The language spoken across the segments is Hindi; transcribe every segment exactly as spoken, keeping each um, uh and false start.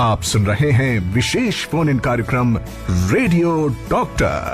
आप सुन रहे हैं विशेष फोन इन कार्यक्रम रेडियो डॉक्टर।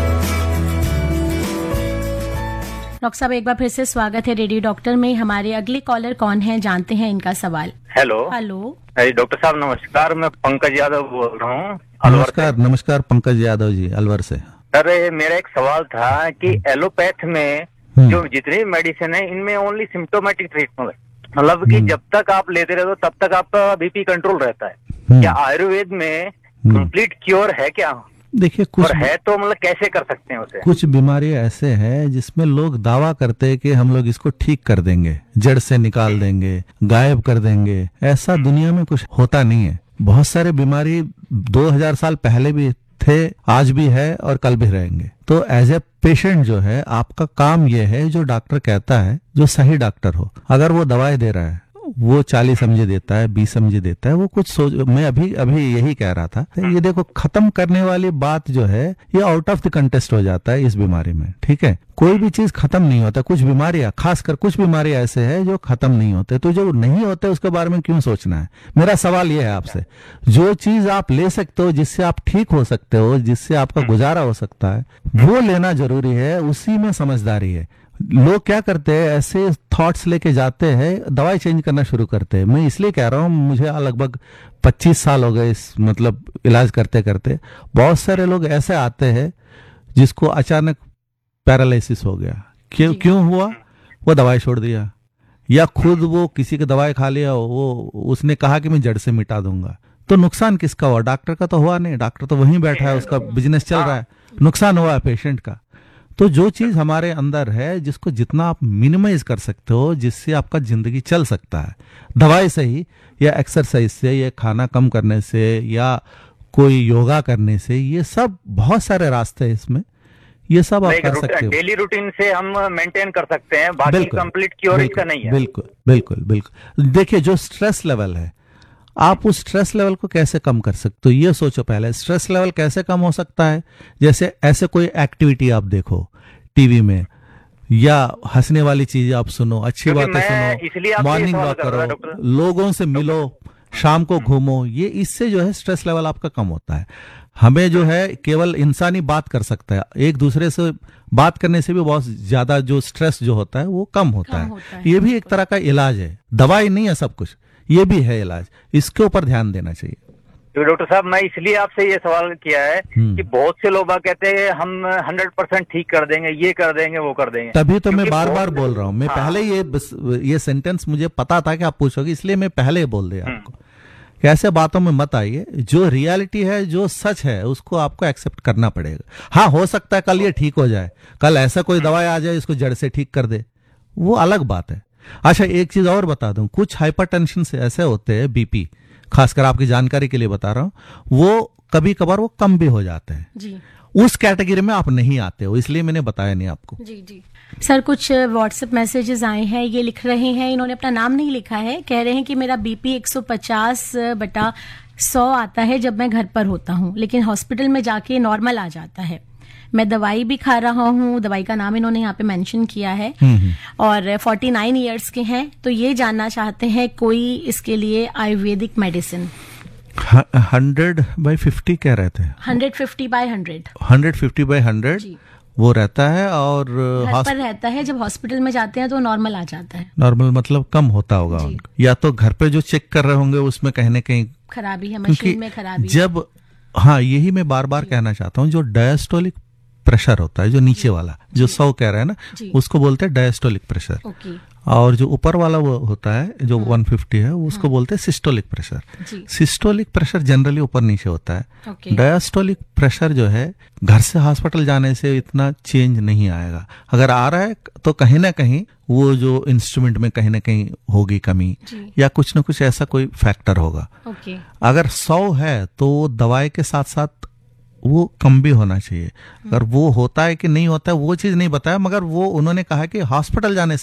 डॉक्टर साहब, एक बार फिर से स्वागत है रेडियो डॉक्टर में। हमारे अगले कॉलर कौन हैं, जानते हैं इनका सवाल। हेलो हेलो डॉक्टर साहब नमस्कार, मैं पंकज यादव बोल रहा हूँ। नमस्कार नमस्कार पंकज यादव जी, अलवर से। सर मेरा एक सवाल था कि एलोपैथ में जो जितनी मेडिसिन है इनमें ओनली सिम्टोमेटिक ट्रीटमेंट है, मतलब कि जब तक आप लेते रहते हो तब तक आपका बीपी कंट्रोल रहता है। क्या आयुर्वेद में कंप्लीट क्योर है क्या? देखिए कुछ और है तो मतलब कैसे कर सकते हैं उसे? कुछ बीमारियां ऐसे हैं जिसमें लोग दावा करते हैं कि हम लोग इसको ठीक कर देंगे, जड़ से निकाल देंगे, गायब कर देंगे। ऐसा दुनिया में कुछ होता नहीं है। बहुत सारे बीमारी दो हज़ार साल पहले भी थे, आज भी है और कल भी रहेंगे। तो एज ए पेशेंट जो है, आपका काम ये है जो डॉक्टर कहता है, जो सही डॉक्टर हो। अगर वो दवाई दे रहा है, वो चालीस समझे देता है, बीस समझे देता है, वो कुछ सोच। मैं अभी अभी यही कह रहा था, ये देखो खत्म करने वाली बात जो है ये आउट ऑफ द कंटेस्ट हो जाता है इस बीमारी में। ठीक है, कोई भी चीज खत्म नहीं होता। कुछ बीमारियां, खासकर कुछ बीमारियां ऐसे है जो खत्म नहीं होते, तो जो नहीं होते उसके बारे में क्यों सोचना है? मेरा सवाल ये है आपसे, जो चीज आप ले सकते हो, जिससे आप ठीक हो सकते हो, जिससे आपका गुजारा हो सकता है, वो लेना जरूरी है। उसी में समझदारी है। लोग क्या करते हैं, ऐसे थॉट्स लेके जाते हैं, दवाई चेंज करना शुरू करते हैं। मैं इसलिए कह रहा हूँ, मुझे लगभग पच्चीस साल हो गए इस मतलब इलाज करते करते। बहुत सारे लोग ऐसे आते हैं जिसको अचानक पैरालिसिस हो गया। क्यों क्यों हुआ? वो दवाई छोड़ दिया, या खुद वो किसी की दवाई खा लिया, वो उसने कहा कि मैं जड़ से मिटा दूंगा। तो नुकसान किसका हुआ? डॉक्टर का तो हुआ नहीं, डॉक्टर तो वहीं बैठा है, उसका बिजनेस चल रहा है। नुकसान हुआ है पेशेंट का। तो जो चीज हमारे अंदर है, जिसको जितना आप मिनिमाइज कर सकते हो, जिससे आपका जिंदगी चल सकता है, दवाई से ही या एक्सरसाइज से या खाना कम करने से या कोई योगा करने से, ये सब बहुत सारे रास्ते हैं इसमें, ये सब आप कर सकते हो। डेली रूटीन से हम मेंटेन कर सकते हैं, बाकी कंप्लीट क्योर इसका नहीं है। बिल्कुल बिल्कुल बिल्कुल। देखिए, जो स्ट्रेस लेवल है, आप उस स्ट्रेस लेवल को कैसे कम कर सकते हो, ये सोचो पहले। स्ट्रेस लेवल कैसे कम हो सकता है? जैसे ऐसे कोई एक्टिविटी आप देखो टीवी में, या हंसने वाली चीजें आप सुनो, अच्छी बातें सुनो, मॉर्निंग वॉक करो, लोगों से मिलो, शाम को घूमो। ये इससे जो है स्ट्रेस लेवल आपका कम होता है। हमें जो है केवल इंसानी बात कर सकता है, एक दूसरे से बात करने से भी बहुत ज्यादा जो स्ट्रेस जो होता है वो कम होता है, होता है। ये भी एक तरह का इलाज है, दवाई नहीं है सब कुछ, ये भी है इलाज। इसके ऊपर ध्यान देना चाहिए। तो डॉक्टर साहब, मैं इसलिए आपसे ये सवाल किया है कि बहुत से लोग कहते हैं हम हंड्रेड परसेंट ठीक कर देंगे, ये कर देंगे, वो कर देंगे। तभी तो मैं बार बार बोल रहा हूँ। मैं हाँ। पहले ये ये सेंटेंस मुझे पता था कि आप पूछोगे, इसलिए मैं पहले ही बोल दिया आपको कि ऐसे बातों में मत आइए। जो रियलिटी है, जो सच है, उसको आपको एक्सेप्ट करना पड़ेगा। हाँ, हो सकता है कल ये ठीक हो जाए, कल ऐसा कोई दवाई आ जाए इसको जड़ से ठीक कर दे, वो अलग बात है। अच्छा, एक चीज और बता दूं, कुछ हाइपरटेंशन से ऐसे होते हैं, बीपी खासकर आपकी जानकारी के लिए बता रहा हूं, वो कभी कभार वो कम भी हो जाते हैं जी। उस कैटेगरी में आप नहीं आते हो, इसलिए मैंने बताया नहीं आपको। जी जी सर, कुछ व्हाट्सएप मैसेजेस आए हैं, ये लिख रहे हैं, इन्होंने अपना नाम नहीं लिखा है, कह रहे हैं कि मेरा बीपी एक सौ पचास बटा सौ आता है जब मैं घर पर होता हूँ, लेकिन हॉस्पिटल में जाके नॉर्मल आ जाता है। मैं दवाई भी खा रहा हूँ, दवाई का नाम इन्होंने यहाँ पे मेंशन किया है, और उनचास इयर्स के हैं। तो ये जानना चाहते हैं कोई इसके लिए Ayurvedic medicine. Hundred by fifty कह रहे थे? Hundred fifty by hundred hundred fifty by hundred वो रहता है, और घर पर रहता है। जब हॉस्पिटल में जाते हैं तो नॉर्मल आ जाता है। नॉर्मल मतलब कम होता होगा उनका, या तो घर पे जो चेक कर रहे होंगे उसमें कहीं ना कहीं खराबी है, मशीन में खराबी। जब हाँ, यही मैं बार बार कहना चाहता हूँ, जो डायस्टोलिक प्रेशर होता है, जो नीचे वाला, जो सौ कह रहे हैं ना, उसको बोलते हैं डायस्टोलिक प्रेशर। और जो ऊपर वाला वो होता है, जो एक सौ पचास है, उसको बोलते हैं systolic pressure. Systolic pressure generally ऊपर नीचे होता है। डायस्टोलिक प्रेशर जो है, घर से हॉस्पिटल जाने से इतना चेंज नहीं आएगा। अगर आ रहा है तो कहीं ना कहीं वो जो इंस्ट्रूमेंट में कहीं ना कहीं होगी कमी, या कुछ ना कुछ ऐसा कोई फैक्टर होगा। अगर सौ है तो दवाई के साथ साथ वो कम भी होना चाहिए। अगर वो होता है कि नहीं होता है वो चीज नहीं बताया, मगर वो उन्होंने कहा कि हॉस्पिटल जाने